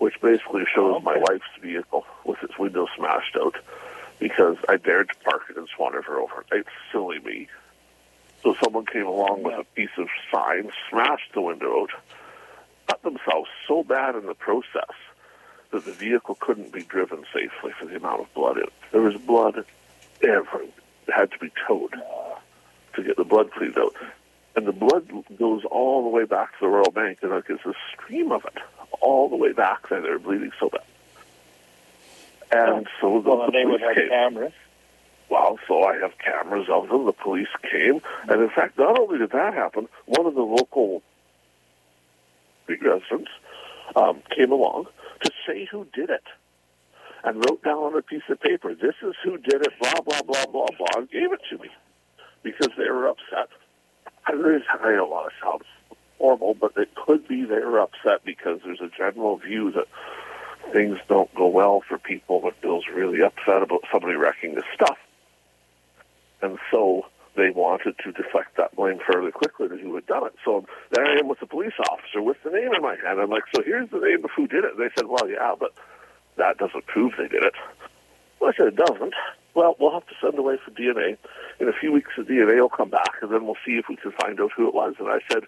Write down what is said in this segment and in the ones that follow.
which basically shows my wife's vehicle with its window smashed out because I dared to park it in Swan River overnight. Silly me. So someone came along with a piece of sign, smashed the window out, cut themselves so bad in the process that the vehicle couldn't be driven safely for the amount of blood in it. There was blood everywhere. It had to be towed to get the blood cleaned out. And the blood goes all the way back to the Royal Bank, and like it's a stream of it all the way back there. They're bleeding so bad. And so the they police would have came. cameras. Well, so I have cameras of them. The police came. And in fact, not only did that happen, one of the local residents came along to say who did it and wrote down on a piece of paper, this is who did it, blah, blah, blah, blah, blah, and gave it to me because they were upset. I don't want to sound formal, but it could be they were upset because there's a general view that things don't go well for people that feels really upset about somebody wrecking the stuff. And so they wanted to deflect that blame fairly quickly to who had done it. So there I am with the police officer with the name in my hand. I'm like, so here's the name of who did it. And they said, well, yeah, but that doesn't prove they did it. Well, I said, it doesn't. Well, we'll have to send away for DNA. In a few weeks, the DNA will come back, and then we'll see if we can find out who it was. And I said,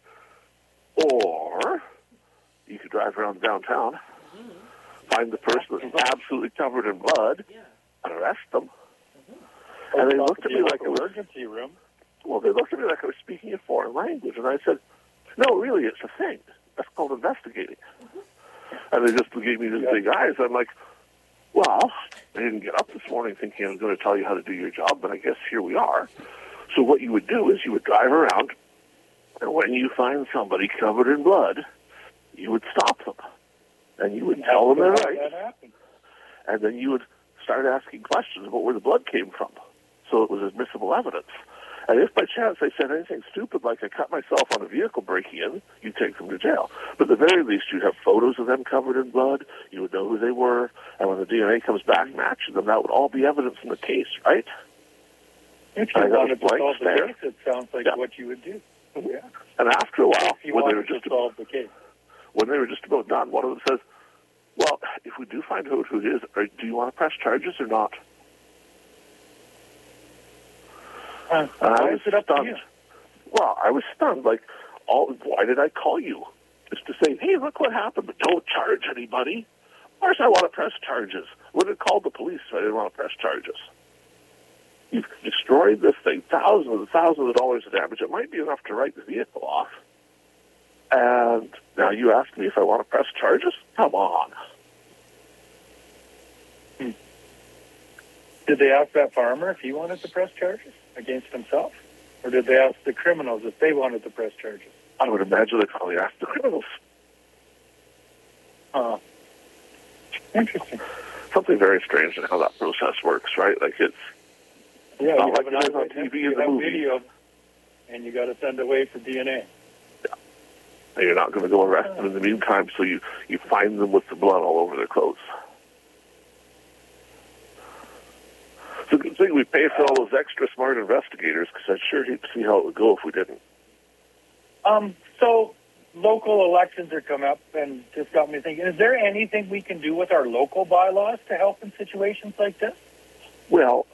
or you could drive around downtown, find the person that's absolutely covered in blood, and arrest them. And they looked at me like it was emergency room. Well, they looked at me like I was speaking a foreign language, and I said, "No, really, it's a thing. That's called investigating." And they just gave me these big eyes. I'm like, "Well, I didn't get up this morning thinking I was going to tell you how to do your job, but I guess here we are." So what you would do is you would drive around, and when you find somebody covered in blood, you would stop them, and you would tell them they're right, and then you would start asking questions about where the blood came from. So it was admissible evidence. And if by chance they said anything stupid like I cut myself on a vehicle breaking in, you'd take them to jail. But at the very least, you'd have photos of them covered in blood, you would know who they were, and when the DNA comes back matching them, that would all be evidence in the case, right? If you wanted to solve the case, it sounds like what you would do. Yeah. And after a while, when they were just solve the case. When they were just about done, one of them says, well, if we do find out who it is, do you want to press charges or not? Why is it up to you? Well, I was stunned. Like, why did I call you? Just to say, hey, look what happened, but don't charge anybody. Of course I want to press charges. I would have called the police if I didn't want to press charges. You've destroyed this thing, thousands and thousands of dollars of damage. It might be enough to write the vehicle off. And now you ask me if I want to press charges? Come on. Did they ask that farmer if he wanted to press charges against himself? Or did they ask the criminals if they wanted to press charges? I would imagine they probably asked the criminals. Interesting. Something very strange in how that process works, right? Like it's you not like have it is on TV in the movie. Video, and you got to send away for DNA. Yeah. And you're not going to go arrest them in the meantime, so you find them with the blood all over their clothes. It's a good thing we pay for all those extra smart investigators, because I'd sure hate to see how it would go if we didn't. So local elections are coming up, and just got me thinking, is there anything we can do with our local bylaws to help in situations like this? Well,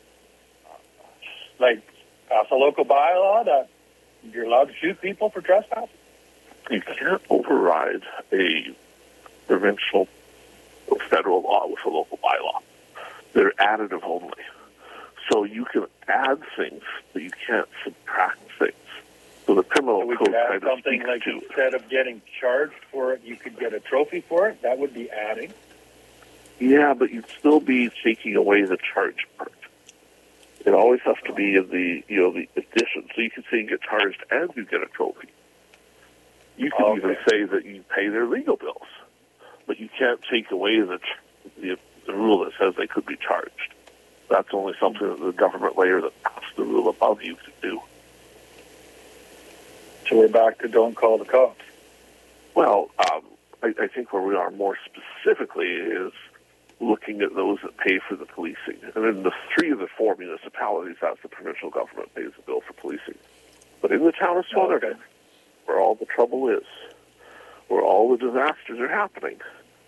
like pass a local bylaw that you're allowed to shoot people for trespassing? You can't override a provincial or federal law with a local bylaw. They're additive only. So you can add things, but you can't subtract things. So the criminal code kind of something like to instead of getting charged for it, you could get a trophy for it. That would be adding. Yeah, but you'd still be taking away the charge part. It always has to be in the the addition. So you can say you get charged and you get a trophy. You can even say that you pay their legal bills, but you can't take away the rule that says they could be charged. That's only something that the government layer that passed the rule above you can do. So we're back to don't call the cops. Well, I think where we are more specifically is looking at those that pay for the policing. And in the 3 of the 4 municipalities, that's the provincial government pays the bill for policing. But in the town of Swan River, where all the trouble is, where all the disasters are happening,